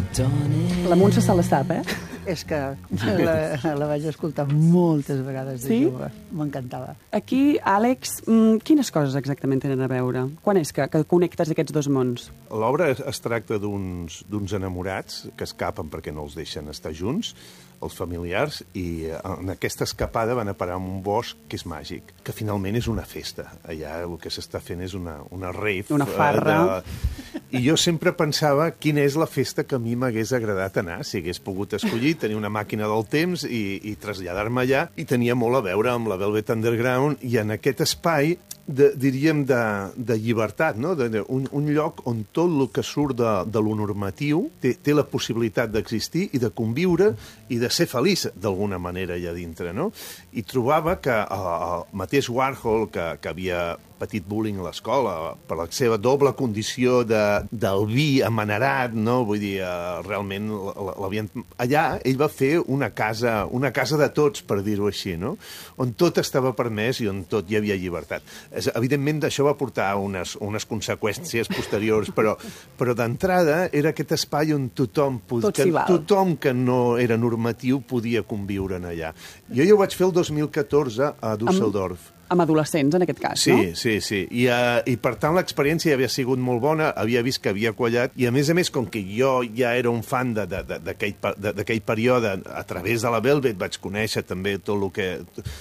La Montse se la sap, eh? És que la vaig escoltar moltes vegades de jove. M'encantava. Aquí, Àlex, quines coses exactament tenen a veure? Quan és que connectes aquests dos mons? L'obra es tracta d'uns enamorats que escapen perquè no els deixen estar junts, els familiars, i en aquesta escapada van a parar en un bosc que és màgic, que finalment és una festa. Allà el que s'està fent és una rave. Una farra. I jo sempre pensava quina és la festa que a mi m'hagués agradat anar, si hagués pogut escollir, tenir una màquina del temps i traslladar-me allà, i tenia molt a veure amb la Velvet Underground, i en aquest espai diríem de llibertat, no? Un lloc on tot el que surt de lo normatiu té la possibilitat d'existir i de conviure i de ser feliç d'alguna manera allà dintre, no? I trobava que el mateix Warhol, que havia patit bullying a l'escola per la seva doble condició del vi amanerat, no? Vull dir, realment l'havien... Allà ell va fer una casa de tots, per dir-ho així, no? On tot estava permès i on tot hi havia llibertat. Evidentment, això va portar unes conseqüències posteriors, però d'entrada era aquest espai on tothom que no era normatiu podia conviure en allà. Jo ja ho vaig fer el 2014 a Düsseldorf. Amb adolescents, en aquest cas, sí, no? Sí. I per tant l'experiència havia sigut molt bona, havia vist que havia quallat, i a més, com que jo ja era un fan d'aquell període, a través de la Velvet vaig conèixer també tot el que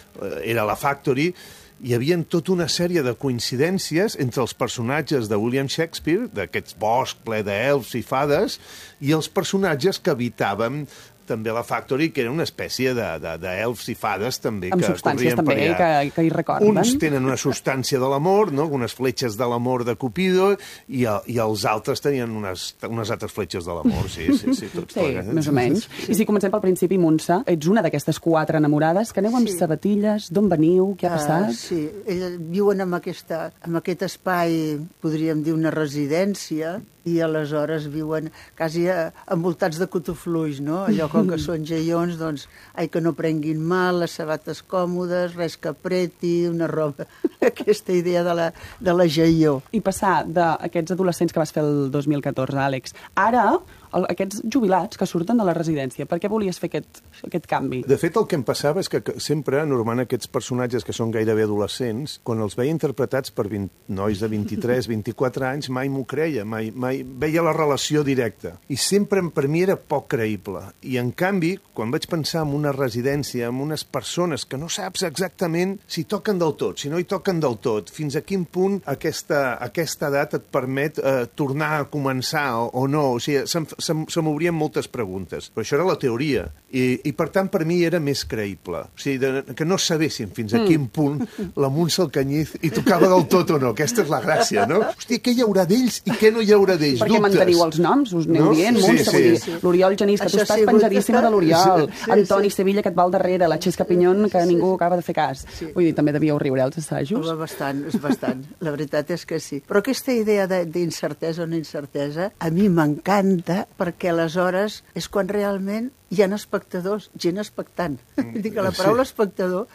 era la Factory, hi havia tota una sèrie de coincidències entre els personatges de William Shakespeare, d'aquests bosc ple d'elfs i fades, i els personatges que habitaven també a la Factory, que era una espècie d'elfs i fades també que corrien per allà. Amb substàncies també que hi recorden. Uns tenen una substància de l'amor, no? Unes fletxes de l'amor de Cupido, i els altres tenien unes altres fletxes de l'amor, sí, tots plegats. Més o menys. I si comencem pel principi, Montse, ets una d'aquestes 4 enamorades que aneu amb sabatilles, d'on veniu, què ha passat? Sí, elles viuen en aquest espai, podríem dir una residència, i aleshores viuen quasi envoltats de cotofluix, no? Allò com que són geions, doncs, que no prenguin mal, les sabates còmodes, res que apreti, una roba... Aquesta idea de la geió. I passar d'aquests adolescents que vas fer el 2014, Àlex, ara aquests jubilats que surten de la residència, per què volies fer aquest canvi? De fet, el que em passava és que sempre, normalment, aquests personatges que són gairebé adolescents, quan els veia interpretats per nois de 23, 24 anys, mai m'ho creia, mai veia la relació directa. I sempre per mi era poc creïble. I, en canvi, quan vaig pensar en una residència, en unes persones que no saps exactament si toquen del tot, si no hi toquen del tot, fins a quin punt aquesta edat et permet tornar a començar o no, o sigui, se m'obrien moltes preguntes. Però això era la teoria. I per tant, per mi era més creïble. O sigui, que no sabéssim fins a quin punt la Montse Alcañiz hi tocava del tot o no. Aquesta és la gràcia, no? Hòstia, què hi haurà d'ells i què no hi haurà d'ells? Perquè manteniu els noms, us aneu dient, Montse. Sí. L'Oriol Genís, que tu estàs penjadíssima de l'Oriol. Antoni Sevilla, que et va al darrere. La Xesca Pinyón, que ningú acaba de fer cas. Vull dir, també devíeu riure als assajos. Bastant. La veritat és que sí. Però aquesta idea d'incertesa o no incertesa, a mi m'encanta, perquè aleshores és quan realment hi ha espectadors, gent expectant. Vull dir que la paraula espectador,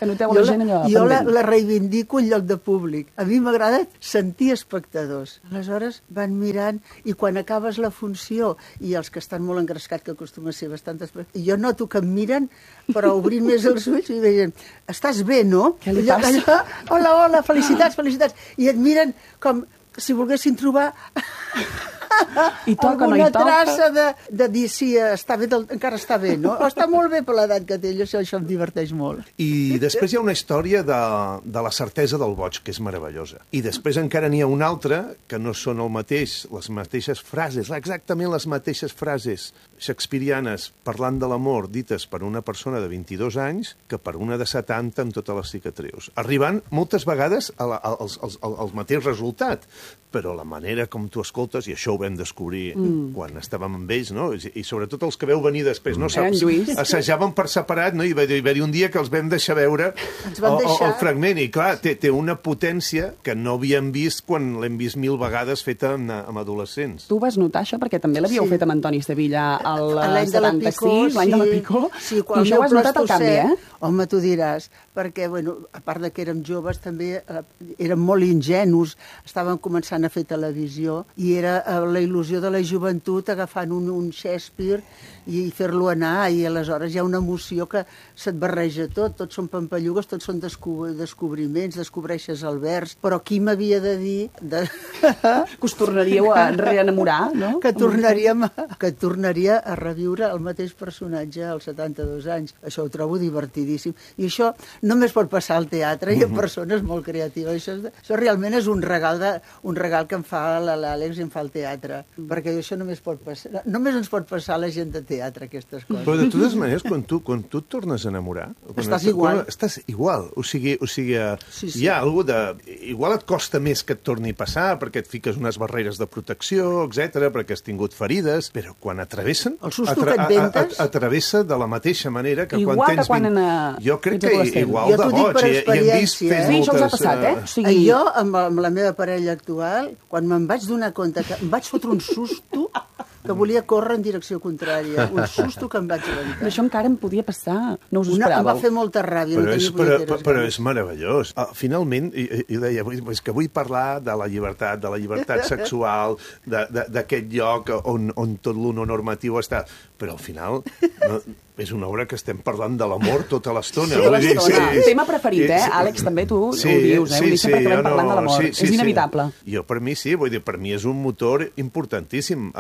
jo la reivindico en lloc de públic. A mi m'agrada sentir espectadors. Aleshores van mirant i quan acabes la funció i els que estan molt engrescats, que acostuma a ser bastant espectadors, jo noto que em miren, però obrint més els ulls i deien, estàs bé, no? Què li passa? Hola, felicitats. I et miren com si volguessin trobar... I toca, alguna traça de dir si encara està bé, no? Està molt bé per l'edat que té, això em diverteix molt. I després hi ha una història de la certesa del boig, que és meravellosa. I després encara n'hi ha una altra, que no són les mateixes frases, exactament les mateixes frases shakespearianes parlant de l'amor dites per una persona de 22 anys que per una de 70 amb totes les cicatrius. Arribant moltes vegades al mateix resultat, però la manera com tu escoltes, i això ho vam descobrir quan estàvem amb ells, no? I sobretot els que veu venir després, no saps? Assajaven per separat, no? I va haver-hi un dia que els vam deixar veure el fragment, i clar, té una potència que no havíem vist quan l'hem vist 1000 vegades feta amb adolescents. Tu vas notar això? Perquè també l'havíeu fet amb Antoni Sevilla l'any 76, l'any de la Picó, i això ho has notat al canvi, eh? Home, tu diràs, perquè, bueno, a part de que érem joves, també érem molt ingenus, estàvem començant a fer televisió, i era la il·lusió de la joventut agafant un Shakespeare i fer-lo anar, i aleshores hi ha una emoció que se't barreja tot, tots són pampallugues, tots són descobriments, descobreixes el vers, però qui m'havia de dir... Que us tornaríeu a reenamorar, no? Que tornaria a reviure el mateix personatge als 72 anys. Això ho trobo divertidíssim. I això només pot passar al teatre i a persones molt creatives. Això realment és un regal que em fa l'Àlex i em fa el teatre, perquè això només pot passar. Només ens pot passar a la gent de teatre, aquestes coses. Però de totes maneres, quan tu et tornes a enamorar... Estàs igual. Estàs igual. O sigui, sí. Hi ha alguna de... Igual et costa més que et torni a passar, perquè et fiques unes barreres de protecció, etc, perquè has tingut ferides, però quan atravessen... El susto que et ventes... Atravessa de la mateixa manera que igual quan tens... Igual que quan jo crec que igual de boig. I hem vist fent sí, això us ha passat, eh? O sigui... Jo, amb la meva parella actual, quan me'n vaig donar compte que em vaig fotre un susto que volia córrer en direcció contrària. Un susto que em vaig aventar. Això encara em podia passar. No us ho esperàveu. Em va fer molta ràbia. Però és meravellós. Finalment, jo deia, és que vull parlar de la llibertat sexual, d'aquest lloc on tot l'honormatiu està. Però al final... És una obra que estem parlant de l'amor tota l'estona. Tota l'estona. Tema preferit, eh? Àlex, també tu ho dius, eh? Vull dir, sempre acabem parlant de l'amor. És inevitable. Jo, per mi, sí. Vull dir, per mi és un motor importantíssim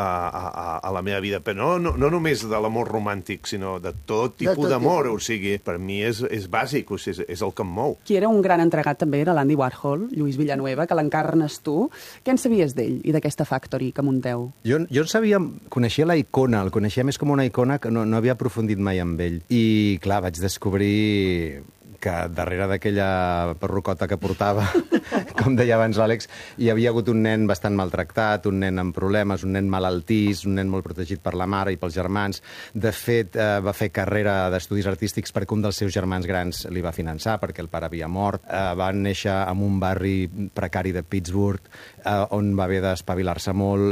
a la meva vida. Però no només de l'amor romàntic, sinó de tot tipus d'amor. O sigui, per mi és bàsic, o sigui, és el que em mou. Qui era un gran entregat també era l'Andy Warhol, Lluís Villanueva, que l'encarnes tu. Què en sabies d'ell i d'aquesta Factory que munteu? Jo en sabia, coneixia la icona, el coneixia més com una icona que no havia aprofundit mai amb ell. I, clar, vaig descobrir que darrere d'aquella perrucota que portava, com deia abans l'Àlex, hi havia hagut un nen bastant maltractat, un nen amb problemes, un nen malaltís, un nen molt protegit per la mare i pels germans. De fet, va fer carrera d'estudis artístics perquè un dels seus germans grans li va finançar, perquè el pare havia mort. Va néixer en un barri precari de Pittsburgh, on va haver d'espavilar-se molt.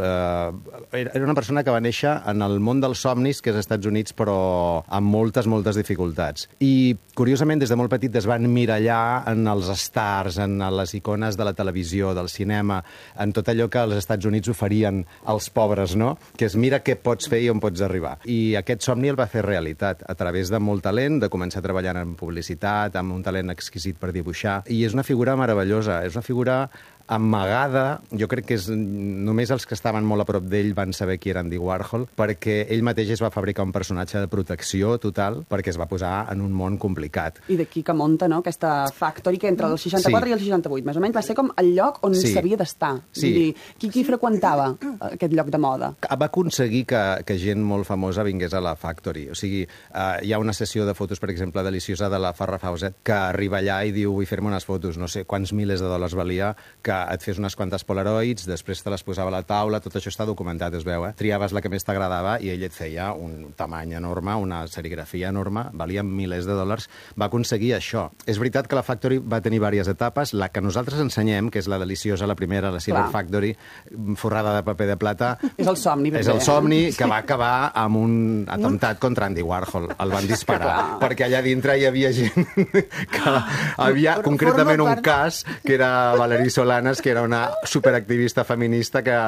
Era una persona que va néixer en el món dels somnis, que és als Estats Units, però amb moltes dificultats. I, curiosament, des de molt petit es van mirallar en els stars, en les icones de la televisió, del cinema, en tot allò que els Estats Units oferien als pobres, no? Que és mira què pots fer i on pots arribar. I aquest somni el va fer realitat, a través de molt talent, de començar treballant en publicitat, amb un talent exquisit per dibuixar. I és una figura meravellosa, és una figura amagada. Jo crec que només els que estaven molt a prop d'ell van saber qui era Andy Warhol, perquè ell mateix es va fabricar un personatge de protecció total, perquè es va posar en un món complicat. I d'aquí que monta, no?, aquesta Factory, que entre el 64 i el 68, més o menys, va ser com el lloc on s'havia d'estar. Sí. Vull dir, qui freqüentava aquest lloc de moda? Va aconseguir que gent molt famosa vingués a la Factory. O sigui, hi ha una sessió de fotos, per exemple, deliciosa de la Farrah Fawcett, que arriba allà i diu, vull fer-me unes fotos, no sé quants milers de dòlars valia, que et fes unes quantes polaroids, després te les posava a la taula, tot això està documentat, es veu, Triaves la que més t'agradava i ell et feia un tamany enorme, una serigrafia enorme, valia milers de dòlars, va aconseguir això. És veritat que la Factory va tenir diverses etapes, la que nosaltres ensenyem, que és la deliciosa, la primera, la Silver Factory, forrada de paper de plata... És el somni. És el somni que va acabar amb un atemptat contra Andy Warhol. El van disparar, perquè allà dintre hi havia gent que havia, concretament un cas, que era Valerie Solanas, que era una superactivista feminista que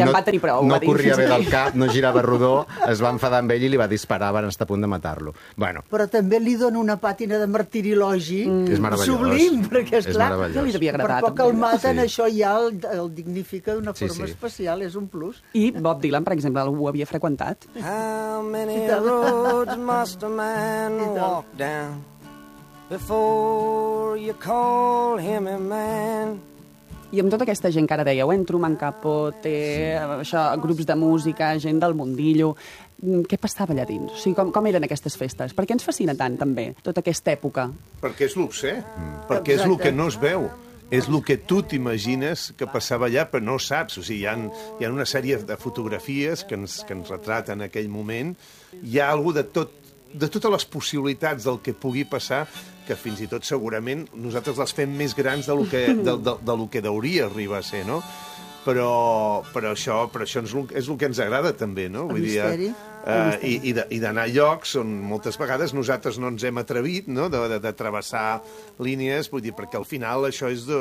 no corria bé del cap, no girava rodó, es va enfadar amb ell i li va disparar, van estar a punt de matar-lo. Bueno. Però també li dona una pàtina de martirilogi sublim, perquè, esclar, jo li devia agradar. Per poc el maten, això ja el dignifica d'una forma especial, és un plus. I Bob Dylan, per exemple, ho havia freqüentat. How many roads must a man walk down before you call him a man? I amb tota aquesta gent que ara dèieu, Truman Capote, això, grups de música, gent del mundillo, què passava allà dins? O sigui, com eren aquestes festes? Per què ens fascina tant, també, tota aquesta època? Perquè és l'obscè, perquè és el que no es veu. És el que tu t'imagines que passava allà, però no ho saps. O sigui, hi ha una sèrie de fotografies que ens retraten aquell moment. Hi ha alguna de totes les possibilitats del que pugui passar, que fins i tot segurament nosaltres les fem més grans del que hauria arribar a ser, no? Però això és el que ens agrada també, no? El misteri. i d'anar a llocs on moltes vegades nosaltres no ens hem atrevit, no? de travessar línies, vull dir, perquè al final això és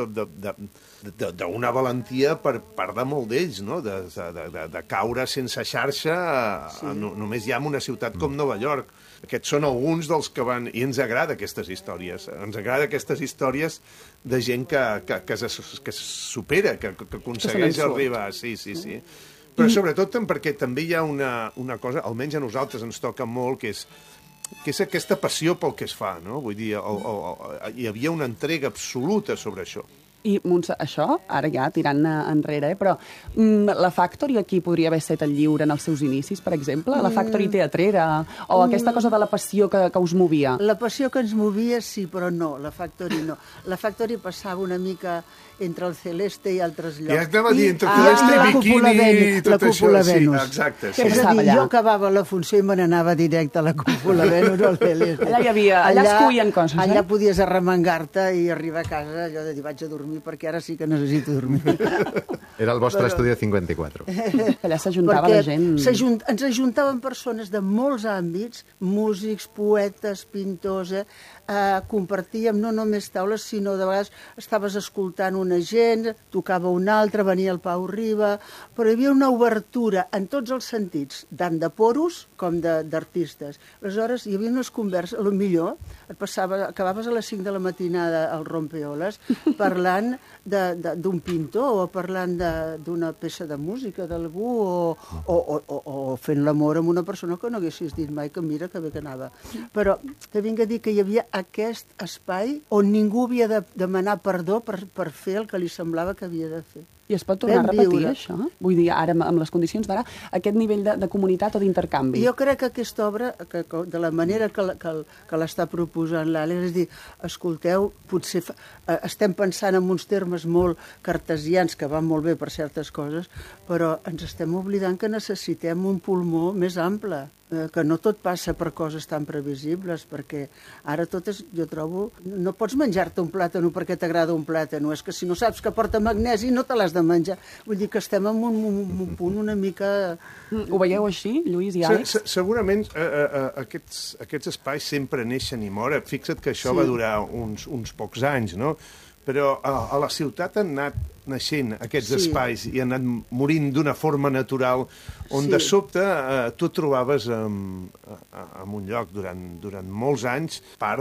d'una valentia per part de molt d'ells, no? de caure sense xarxa, només hi ha en una ciutat com Nova York. Aquests són alguns dels que van... I ens agrada aquestes històries. Ens agrada aquestes històries de gent que es supera, que aconsegueix arribar. Sí. Però sobretot perquè també hi ha una cosa, almenys a nosaltres ens toca molt, que és aquesta passió pel que es fa, no? Vull dir, hi havia una entrega absoluta sobre això. I, Montse, això, ara ja tirant enrere, però la Factory aquí podria haver estat el lliure en els seus inicis, per exemple? La Factory teatrera? O aquesta cosa de la passió que us movia? La passió que ens movia, sí, però no, la Factory no. La Factory passava una mica entre el Celeste i altres llocs. Ja anava a dir, entre Celeste i Bikini i tot això. Sí, exacte. Què passava allà? Jo acabava la funció i me n'anava directe a la cúpula Venus o al Celeste. Allà es cuien coses, Allà podies arremangar-te i arribar a casa, allò de dir, vaig a dormir, perquè ara sí que necessito dormir. Era el vostre Estudio 54. Allà s'ajuntava la gent. Ens ajuntaven persones de molts àmbits, músics, poetes, pintors, compartíem no només taules, sinó de vegades estaves escoltant una gent, tocava una altra, venia el Pau Riba, però hi havia una obertura en tots els sentits, tant de poros com d'artistes. Aleshores, hi havia unes converses, potser acabaves a les 5 de la matinada al Rompeoles parlant d'un pintor o parlant d'una peça de música d'algú o fent l'amor amb una persona que no haguessis dit mai que mira que bé que anava. Però te vinc a dir que hi havia aquest espai on ningú havia de demanar perdó per fer el que li semblava que havia de fer. I es pot tornar a repetir, això? Vull dir, ara, amb les condicions d'ara, aquest nivell de comunitat o d'intercanvi? Jo crec que aquesta obra, de la manera que l'està proposant l'Àlex, és dir, escolteu, potser estem pensant en uns termes molt cartesians, que van molt bé per certes coses, però ens estem oblidant que necessitem un pulmó més ample, que no tot passa per coses tan previsibles, perquè ara tot és, jo trobo, no pots menjar-te un plàtano perquè t'agrada un plàtano, és que si no saps que porta magnesi no te l'has de menjar. Vull dir que estem en un punt una mica... Ho veieu així, Lluís i Àlex? Segurament aquests espais sempre neixen i moren. Fixa't que això va durar uns pocs anys, no? Però a la ciutat han anat naixent aquests espais i han anat morint d'una forma natural on de sobte tu trobaves en un lloc durant molts anys part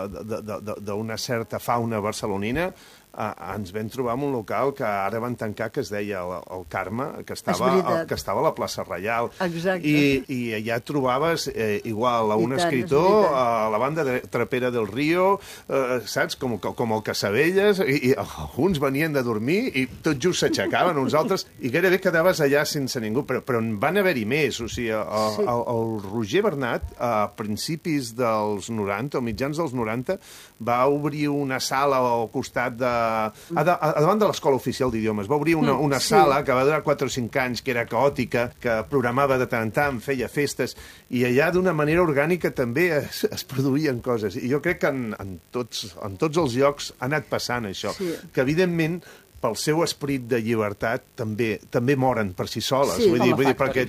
d'una certa fauna barcelonina. Ens vam trobar en un local que ara van tancar, que es deia el Carme, que estava a la plaça Reial. Exacte. I allà trobaves igual a un escritor, a la banda de Trapera del Río, saps, com el Casabelles, i alguns venien de dormir i tot just s'aixecaven, uns altres, i gairebé quedaves allà sense ningú, però en van haver-hi més. O sigui, el Roger Bernat, a principis dels 90, o mitjans dels 90, va obrir una sala al costat davant de l'Escola Oficial d'Idiomes. Va obrir una sala que va durar 4 o 5 anys, que era caòtica, que programava de tant en tant, feia festes, i allà d'una manera orgànica també es produïen coses. I jo crec que en tots els llocs ha anat passant això, que evidentment pel seu esperit de llibertat també moren per si soles. Sí, vull dir perquè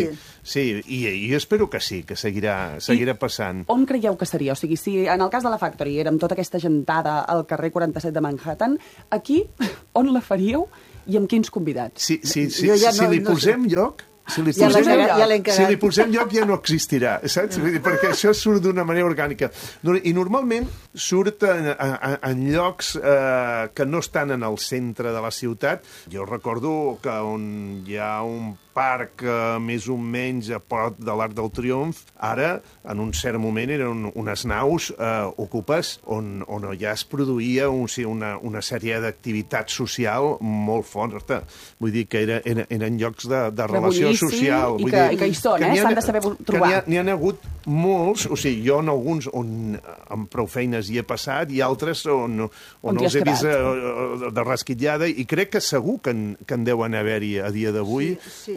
i jo espero que sí, que seguirà passant. On creieu que seria? O sigui, si en el cas de la Factory érem tota aquesta gentada al carrer 47 de Manhattan, aquí on la faríeu i amb quins convidats? Si li posem lloc... Si li posem lloc ja no existirà, saps? Perquè això surt d'una manera orgànica. I normalment surt en llocs que no estan en el centre de la ciutat. Jo recordo que on hi ha un parc més o menys a prop de l'Arc del Triomf, ara, en un cert moment, eren unes naus ocupes on ja es produïa una sèrie d'activitat social molt forta. Vull dir que eren llocs de relació social. I que hi són, s'han de saber trobar. N'hi ha hagut molts, o sigui, jo en alguns on amb prou feines hi he passat i altres on els he vist de rasquitllada, i crec que segur que en deuen haver-hi a dia d'avui,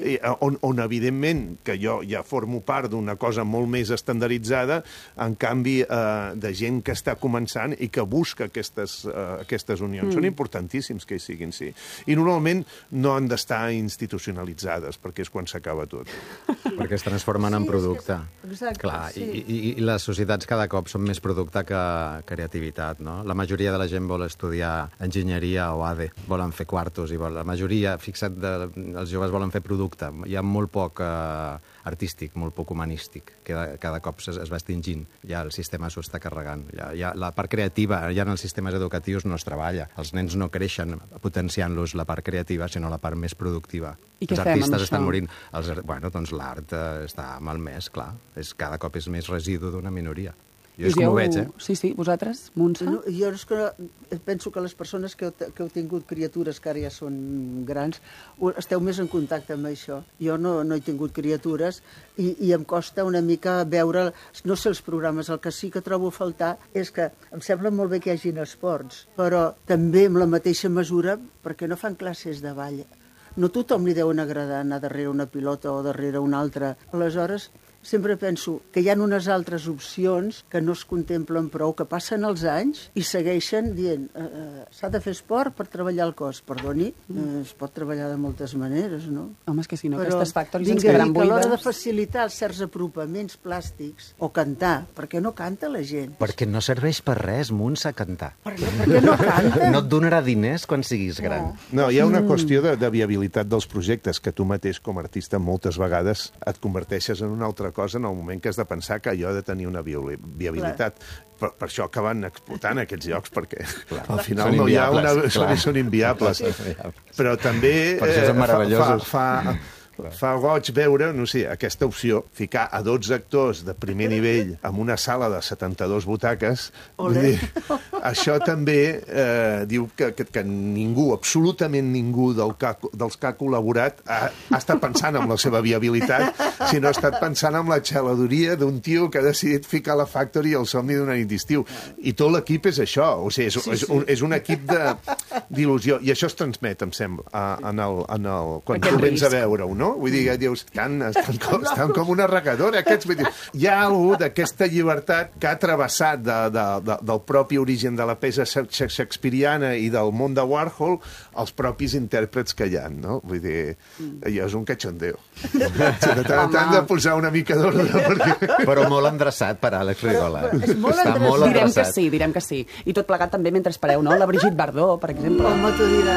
on evidentment que jo ja formo part d'una cosa molt més estandarditzada, en canvi de gent que està començant i que busca aquestes unions. Són importantíssims que hi siguin, sí. I normalment no han d'estar institucionalitzades, perquè és quan s'acaba tot. Perquè es transformen en producte. Exacte. Clar, i les societats cada cop són més producte que creativitat, no? La majoria de la gent vol estudiar enginyeria o ADE, volen fer quartos, i la majoria, fixa't, els joves volen fer producte. Hi ha molt poc artístic, molt poc humanístic, que cada cop es va extingint. Ja el sistema s'ho està carregant. La part creativa, ja en els sistemes educatius no es treballa. Els nens no creixen potenciant-los la part creativa, sinó la part més productiva. I què els fem amb artistes això? estan morint. Bueno, doncs l'art està malmès, clar. Cada cop és més residu d'una minoria. Jo és com ho veig, Sí, vosaltres, Montse? No, jo és que penso que les persones que heu tingut criatures, que ara ja són grans, esteu més en contacte amb això. Jo no he tingut criatures i em costa una mica veure, no sé els programes, el que sí que trobo a faltar és que em sembla molt bé que hi hagin esports, però també amb la mateixa mesura perquè no fan classes de ball. No a tothom li deuen agradar anar darrere una pilota o darrere una altra. Aleshores, sempre penso que hi ha unes altres opcions que no es contemplen prou, que passen els anys i segueixen dient s'ha de fer esport per treballar el cos. Perdoni, es pot treballar de moltes maneres, no? Home, és que si no, Però aquestes factories ens quedaran buides. a l'hora de facilitar certs apropaments plàstics o cantar, perquè no canta la gent? Perquè no serveix per res, Montse, cantar. Perquè no canta? No et donarà diners quan siguis gran. No, hi ha una qüestió de viabilitat dels projectes, que tu mateix com a artista moltes vegades et converteixes en una altra cosa en el moment que has de pensar que allò ha de tenir una viabilitat. Per això acaben explotant aquests llocs, perquè al final Són no hi ha inviables, són inviables. Però també Per això són meravellosos. fa goig veure, no sé, aquesta opció, ficar a 12 actors de primer nivell en una sala de 72 butaques. Vull dir, això també diu que ningú, absolutament ningú dels que ha col·laborat ha estat pensant en la seva viabilitat, sinó ha estat pensant en la xaladoria d'un tio que ha decidit ficar la Factory al somni d'una nit d'estiu. I tot l'equip és això, o sigui, és un equip d'il·lusió, i això es transmet, em sembla, quan tu vens a veure-ho, no? Vull dir, ja dius, estan com una regadora, aquests. Hi ha algú d'aquesta llibertat que ha travessat del propi origen de la peça shakespeariana i del món de Warhol els propis intèrprets que hi ha, no? Vull dir, allò és un cachondeo. De tant en tant de posar una mica d'ordre, perquè... Però molt endreçat per Àlex Rigola. És molt Està endreçat. molt endreçat. Direm que sí. I tot plegat també mentre espereu, no? La Brigitte Bardot, per exemple. Home, t'ho dirà.